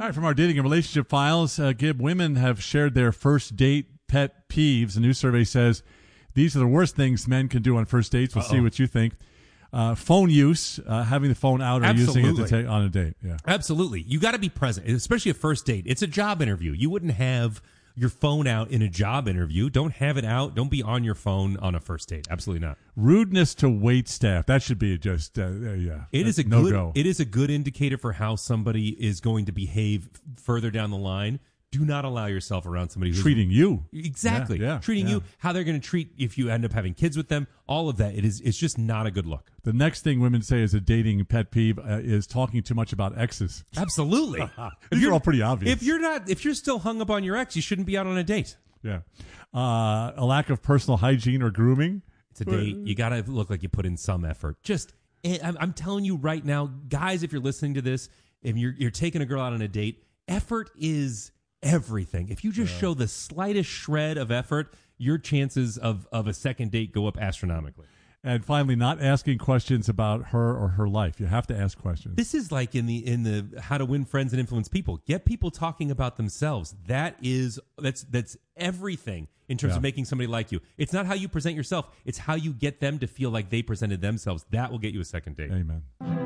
right, from our dating and relationship files, Gib, women have shared their first date pet peeves. A new survey says these are the worst things men can do on first dates. We'll see what you think. Phone use, having the phone out or using it on a date. Yeah, absolutely. You got to be present, especially a first date. It's a job interview. You wouldn't have your phone out in a job interview. Don't have it out. Don't be on your phone on a first date. Absolutely not. Rudeness to wait staff. That should be just It is a no-go. It is a good indicator for how somebody is going to behave further down the line. Do not allow yourself around somebody who's treating you exactly treating you, how they're going to treat if you end up having kids with them. All of that. It's just not a good look. The next thing women say is a dating pet peeve is talking too much about exes. Absolutely. These are all pretty obvious. If you're still hung up on your ex, you shouldn't be out on a date. Yeah. A lack of personal hygiene or grooming. It's a date. You got to look like you put in some effort. I'm telling you right now, guys, if you're listening to this, if you're taking a girl out on a date, effort is everything. If you just show the slightest shred of effort, your chances of a second date go up astronomically. And finally, not asking questions about her or her life. You have to ask questions. This is like in the How to Win Friends and Influence People. Get people talking about themselves. That's everything in terms of making somebody like you. It's not how you present yourself. It's how you get them to feel like they presented themselves. That will get you a second date. Amen.